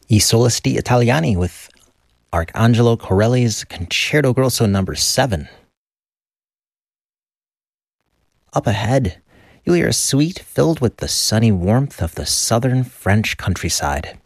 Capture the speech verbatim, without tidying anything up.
I Solsti Italiani with Arcangelo Corelli's Concerto Grosso number seven. Up ahead, you'll hear a suite filled with the sunny warmth of the southern French countryside.